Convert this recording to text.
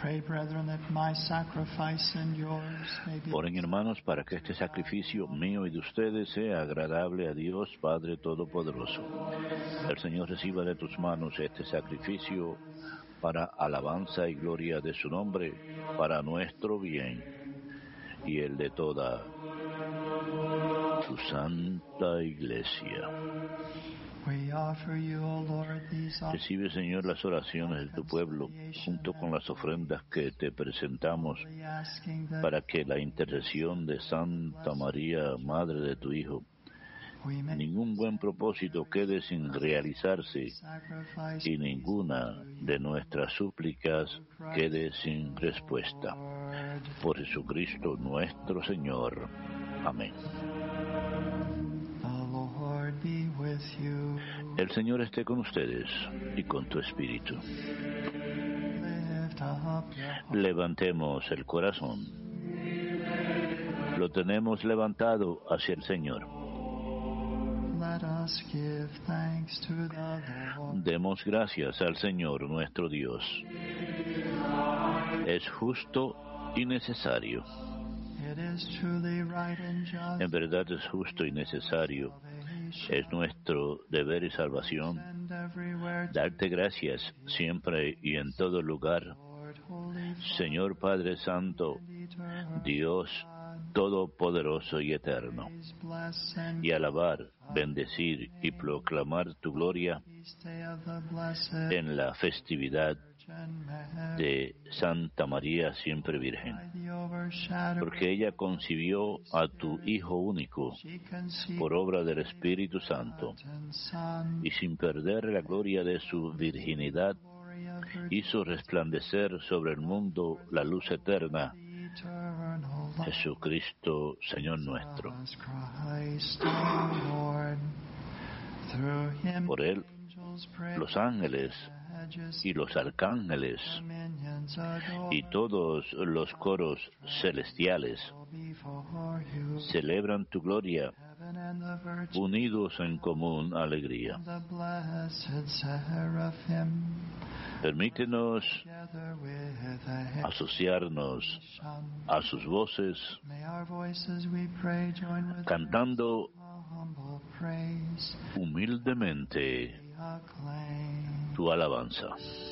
Oren, hermanos, para que este sacrificio mío y de ustedes sea agradable a Dios Padre Todopoderoso. El Señor reciba de tus manos este sacrificio para alabanza y gloria de su nombre, para nuestro bien y el de toda su santa iglesia. Recibe, Señor, las oraciones de tu pueblo, junto con las ofrendas que te presentamos, para que la intercesión de Santa María, Madre de tu Hijo, ningún buen propósito quede sin realizarse y ninguna de nuestras súplicas quede sin respuesta. Por Jesucristo nuestro Señor. Amén. El Señor esté con ustedes y con tu espíritu. Levantemos el corazón. Lo tenemos levantado hacia el Señor. Demos gracias al Señor nuestro Dios. Es justo y necesario. En verdad es justo y necesario. Es nuestro deber y salvación darte gracias siempre y en todo lugar, Señor Padre Santo, Dios Todopoderoso y Eterno, y alabar, bendecir y proclamar tu gloria en la festividad de Santa María Siempre Virgen, porque ella concibió a tu Hijo único por obra del Espíritu Santo, y sin perder la gloria de su virginidad, hizo resplandecer sobre el mundo la luz eterna, Jesucristo, Señor nuestro. Por Él, los ángeles y los arcángeles y todos los coros celestiales celebran tu gloria, unidos en común alegría. Permítenos asociarnos a sus voces, cantando humildemente tu alabanza.